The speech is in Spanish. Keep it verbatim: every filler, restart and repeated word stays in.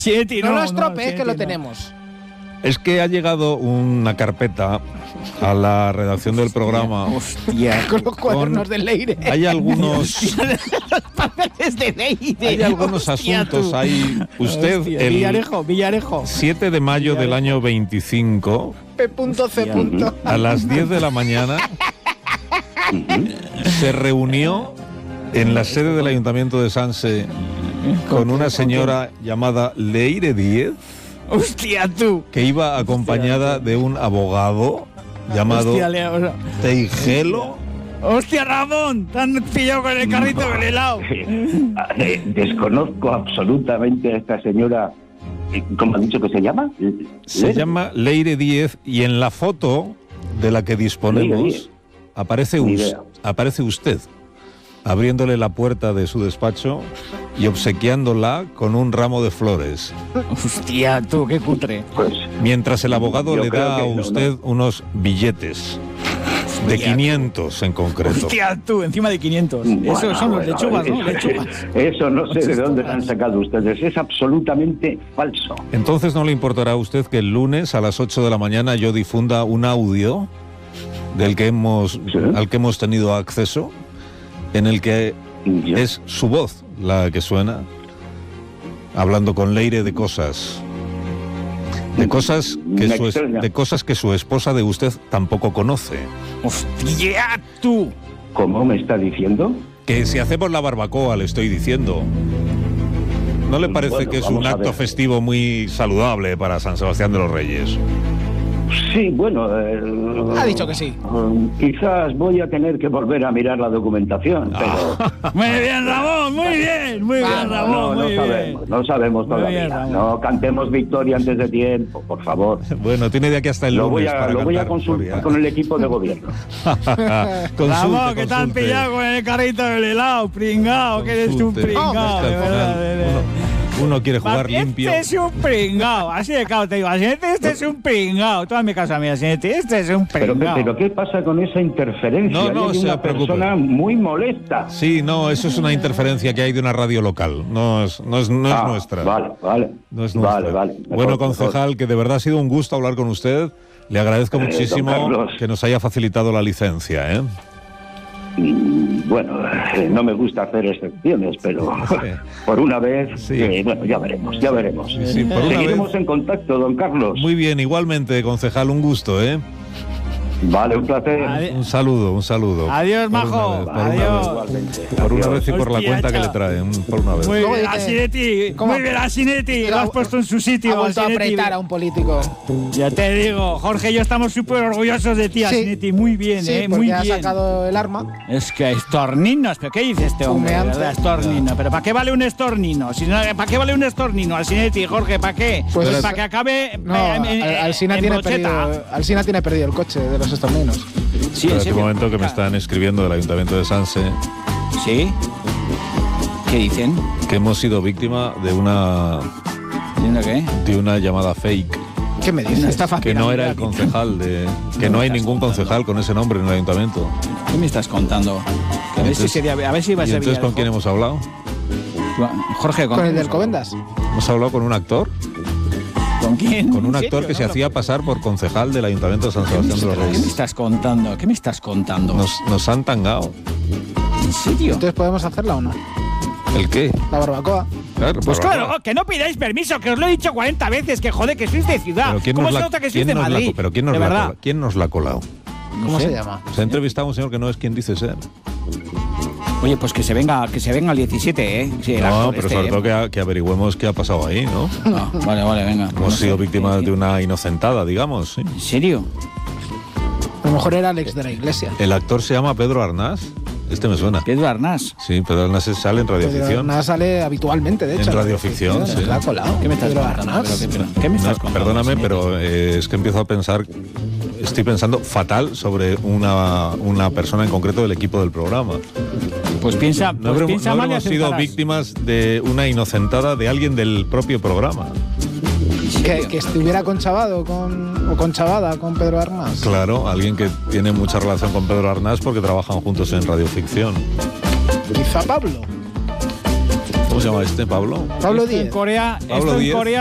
Siete, no, no no lo estropees, siete, que lo no. tenemos. Es que ha llegado una carpeta a la redacción del programa. Hostia. Con los cuadernos Con- de Leire. Hay algunos, Papeles de Leire. hay algunos Hostia, asuntos. tú. Hay usted Hostia, el Villarejo, Villarejo. siete de mayo del año veinticinco P C. a las diez de la mañana se reunió en la sede del Ayuntamiento de Sanse con una señora llamada Leire Díez, Hostia, tú. que iba acompañada de un abogado llamado Hostia, Leo. Teigelo. Hostia, Ramón. Te han pillado con el carrito del helado. Eh, desconozco absolutamente a esta señora. eh, ¿Cómo han dicho que se llama? Se ¿Le? llama Leire Díez y en la foto de la que Leire disponemos Díez. aparece, Ni us- idea. aparece usted abriéndole la puerta de su despacho y obsequiándola con un ramo de flores, Hostia, tú, qué cutre. Pues mientras el abogado Yo le creo da que a no, usted unos billetes de quinientos en concreto. Hostia, tú, encima de quinientos. bueno, Eso son los bueno, lechugas, ¿no? eso- Lechugas. Eso no sé de dónde lo han sacado ustedes. Es absolutamente falso. Entonces no le importará a usted que el lunes a las ocho de la mañana yo difunda un audio del que hemos, Sí. al que hemos tenido acceso, en el que Yo- es su voz la que suena, hablando con Leire de cosas, de cosas que Me su, es- extraña. de cosas que su esposa de usted tampoco conoce. Hostia, tú. ¿Cómo me está diciendo? Que si hacemos la barbacoa, le estoy diciendo. ¿No le parece Bueno, que es un vamos a acto ver. festivo muy saludable para San Sebastián de los Reyes? Sí, bueno. eh, Ha dicho que sí. eh, Quizás voy a tener que volver a mirar la documentación, pero. Muy bien, Ramón, muy bien, muy bien, Vamos, Ramón, No, no muy sabemos, bien. no sabemos Muy todavía. bien, Ramón. No cantemos victoria antes de tiempo, por favor. Bueno, tiene de aquí hasta el Lo lunes voy a, para lo voy a cantar consultar victoria. con el equipo de gobierno. Consulte, Ramón, que te han consulte. pillado con el carrito del helado, pringao, que eres un Consulte. pringao, Es que de al verdad, final de verdad. uno, uno quiere jugar Este limpio. es un pringao, así de claro te digo, Asinete, este es un pringao. Tú hazme caso a mí, Asinete, este es un Pero, pringao. pero ¿qué pasa con esa interferencia? No, no Hay se una preocupe. persona muy molesta. Sí, no, eso es una interferencia que hay de una radio local. No es, no es, no es Ah, nuestra. Vale, vale. No es nuestra. Vale, vale. Mejor, Bueno, mejor. concejal, que de verdad ha sido un gusto hablar con usted. Le agradezco Eh, don muchísimo Carlos. que nos haya facilitado la licencia, ¿eh? Mm, Bueno, eh, no me gusta hacer excepciones, pero por una vez, Sí. eh, bueno, ya veremos, ya veremos. Sí, sí, por una Seguiremos vez. en contacto, don Carlos. Muy bien, igualmente, concejal, un gusto, ¿eh? Vale, un placer. Adi- Un saludo, un saludo. Adiós, Por una majo. vez, por una Adiós. vez. Igualmente. Por una Adiós. vez y por la Hostia, cuenta que le chao. traen, por una vez. Muy Luego bien, dice- Asinetti, ¿Cómo? muy bien, Asinetti, lo Mira, has puesto en su sitio, Ha vuelto a Asinetti. apretar a un político. Ya te digo, Jorge y yo estamos súper orgullosos de ti, Sí. Asinetti, muy bien, Sí, eh, porque muy ha bien. sacado el arma. Es que estorninos, ¿pero qué dice este hombre? Humeante. ¿Verdad? Estornino, pero ¿para qué vale un estornino? Si no, ¿para qué vale un estornino, Asinetti, Jorge? ¿Para qué? Pues Pues es- para que acabe No, eh, en- en- Al- Alsina en tiene brocheta. perdido, Alsina tiene perdido el coche de los estorninos. Sí, En en este serio. momento que me están escribiendo del Ayuntamiento de Sanse ¿Sí? ¿Qué dicen? que hemos sido víctima de una ¿Diciendo qué? de una llamada fake, ¿Qué me Una dices? estafa que no era el piramidal. concejal de que no hay ningún concejal con ese nombre en el ayuntamiento. ¿Qué me estás contando? Que a ver si Entonces- sería, a ver si va a ¿Y ser entonces con Villarejo. quién hemos hablado? Jorge, ¿con, Con el quién del hemos Covendas. Hemos hablado con un actor, hablado? ¿Con quién? con un ¿En actor serio? que se No, hacía pasar por concejal del Ayuntamiento de San Sebastián de los ¿Qué me Reyes. estás contando? ¿Qué me estás contando? Nos, nos han tangado. ¿En serio? Entonces podemos hacerla o no. ¿El qué? La barbacoa. Claro, Pues barbacoa. claro, que no pidáis permiso, que os lo he dicho cuarenta veces, que joder, que sois de ciudad. Pero ¿quién ¿Cómo nos se la- nota que sois quién de nos la- Madrid? pero ¿quién nos de la verdad. cola- quién nos la ha colado? No ¿Cómo sé. se llama? Se ha entrevistado a un señor que no es quien dice ser. Oye, pues que se venga, que se venga al diecisiete, ¿eh? Sí, el No, actor pero este, sobre ¿eh? todo que, a- que averigüemos qué ha pasado ahí, ¿no? No, vale, vale, venga. Hemos No sé. sido víctimas Sí, de una inocentada, digamos. ¿sí? ¿En serio? A lo mejor era Alex de la Iglesia. El actor se llama Pedro Arnás. Este me suena. Pedro Arnás. Sí, Pedro Arnás sale en Pero radioficción. nada sale habitualmente, de En hecho. radioficción, sí. La ha colado. ¿Qué me estás Pedro contando? Arnaz. Pero, ¿qué, pero- ¿qué me estás No, contando? perdóname, señor? pero eh, es que empiezo a pensar, estoy pensando fatal sobre una, una persona en concreto del equipo del programa. Pues piensa, No pues habremos, piensa no mal y habremos sido acertarás. víctimas de una inocentada de alguien del propio programa. Que, que estuviera conchavado con, o conchavada con Pedro Arnaz. Claro, alguien que tiene mucha relación con Pedro Arnás porque trabajan juntos en radioficción. Quizá Pablo. ¿Cómo se llama este, Pablo? Pablo Esto en Díez. Corea, Pablo esto en Díez. Corea